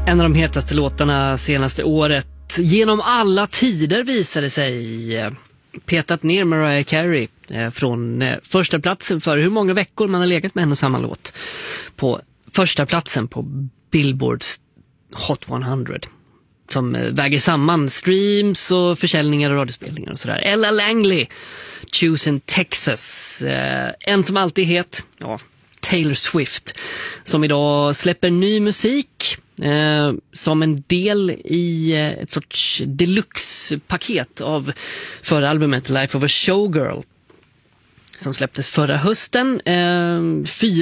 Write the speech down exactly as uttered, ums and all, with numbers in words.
En av de hetaste låtarna senaste året genom alla tider visade sig petat ner Mariah Carey från första platsen för hur många veckor man har legat med en och samma låt på första platsen på Billboards Hot hundra som väger samman streams och försäljningar och radiospelningar och sådär. Ella Langley, Choosing Texas, en som alltid het, ja, Taylor Swift, som idag släpper ny musik eh, som en del i eh, ett sorts deluxe-paket av förra albumet Life of a Showgirl som släpptes förra hösten. Eh, fyra